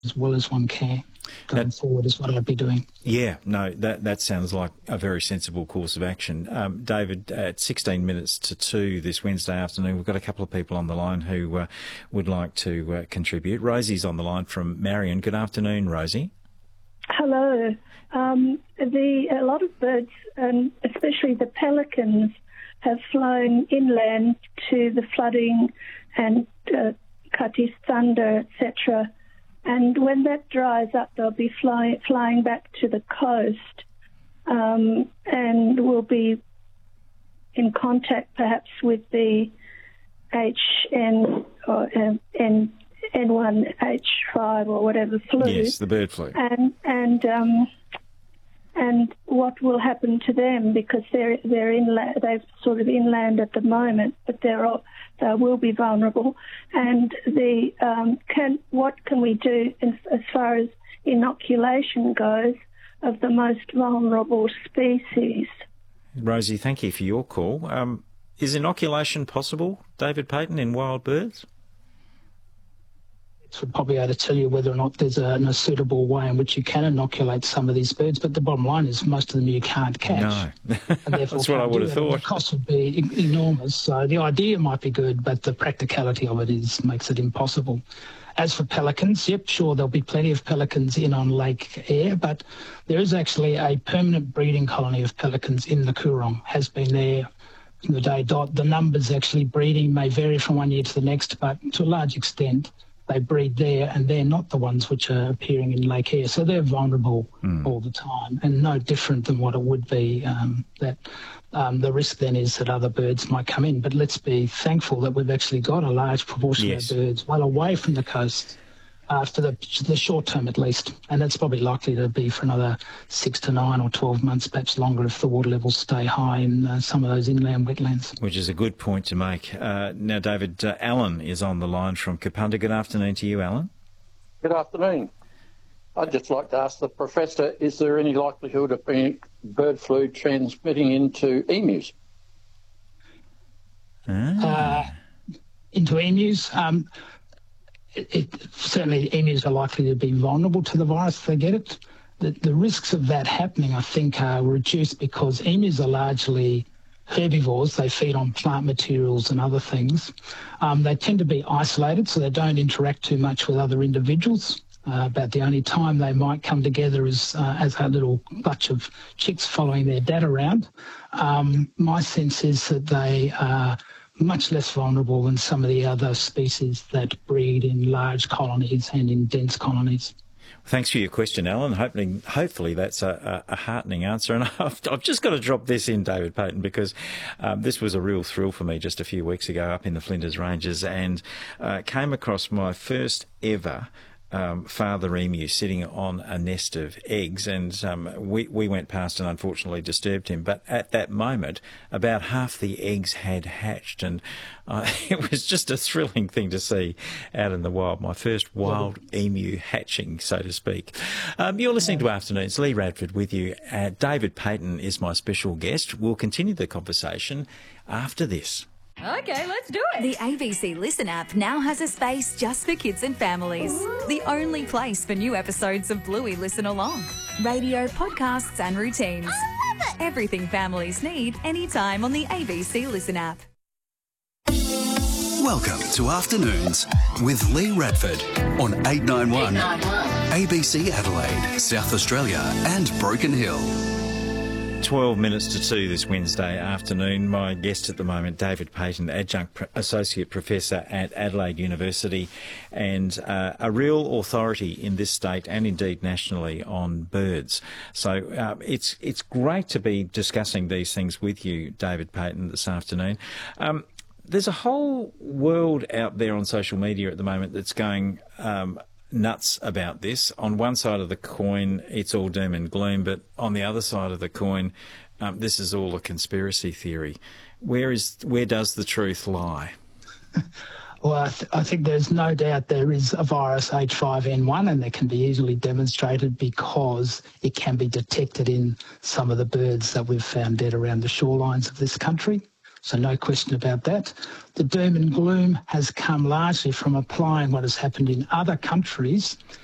as well as one can. Going forward is what I'd be doing. Yeah, no, that sounds like a very sensible course of action. David, at 16 minutes to 2 this Wednesday afternoon, we've got a couple of people on the line who would like to contribute. Rosie's on the line from Marion. Good afternoon, Rosie. Hello. A lot of birds, especially the pelicans, have flown inland to the flooding and Katis Thunder, etc. And when that dries up, they'll be flying back to the coast, and we'll be in contact perhaps with the HN or N1H5 or whatever flu. Yes, the bird flu. And what will happen to them, because they're inland, they're sort of inland at the moment, but they will be vulnerable. And what can we do as far as inoculation goes of the most vulnerable species? Rosie, thank you for your call. Is inoculation possible, David Payton, in wild birds? Would probably able to tell you whether or not there's a suitable way in which you can inoculate some of these birds, but the bottom line is most of them you can't catch. No, that's what I would have thought. The cost would be enormous. So the idea might be good, but the practicality of it makes it impossible. As for pelicans, yep, sure, there'll be plenty of pelicans in on Lake Eyre, but there is actually a permanent breeding colony of pelicans in the Coorong, has been there from the day dot. The numbers actually breeding may vary from one year to the next, but to a large extent, they breed there, and they're not the ones which are appearing in Lake Eyre. So they're vulnerable all the time, and no different than what it would be. The risk then is that other birds might come in. But let's be thankful that we've actually got a large proportion of birds well away from the coast for the short term at least. And that's probably likely to be for another 6 to 9 or 12 months, perhaps longer, if the water levels stay high in some of those inland wetlands. Which is a good point to make. Now, David, Alan is on the line from Kapunda. Good afternoon to you, Alan. Good afternoon. I'd just like to ask the Professor, is there any likelihood of bird flu transmitting into emus? Into emus? Certainly emus are likely to be vulnerable to the virus if they get it. The risks of that happening, I think, are reduced because emus are largely herbivores. They feed on plant materials and other things. They tend to be isolated, so they don't interact too much with other individuals. About the only time they might come together is as a little bunch of chicks following their dad around. My sense is that they are much less vulnerable than some of the other species that breed in large colonies and in dense colonies. Thanks for your question, Alan. Hopefully that's a heartening answer. And I've just got to drop this in, David Payton, because this was a real thrill for me just a few weeks ago up in the Flinders Ranges, and came across my first ever father emu sitting on a nest of eggs, and we went past and unfortunately disturbed him. But at that moment, about half the eggs had hatched, and it was just a thrilling thing to see out in the wild. My first wild emu hatching, so to speak. You're listening to Afternoons. Lee Radford with you. David Payton is my special guest. We'll continue the conversation after this. Okay, let's do it. The ABC Listen app now has a space just for kids and families. The only place for new episodes of Bluey Listen Along. Radio, podcasts and routines. I love it. Everything families need anytime on the ABC Listen app. Welcome to Afternoons with Lee Radford on 891 ABC Adelaide, South Australia and Broken Hill. 12 minutes to 2 this Wednesday afternoon. My guest at the moment, David Payton, Adjunct Associate Professor at Adelaide University and a real authority in this state and indeed nationally on birds. So it's great to be discussing these things with you, David Payton, this afternoon. There's a whole world out there on social media at the moment that's going nuts about this. On one side of the coin, it's all doom and gloom, but on the other side of the coin, this is all a conspiracy theory. Where does the truth lie? Well, I think there's no doubt there is a virus H5N1, and that can be easily demonstrated because it can be detected in some of the birds that we've found dead around the shorelines of this country. So no question about that. The doom and gloom has come largely from applying what has happened in other countries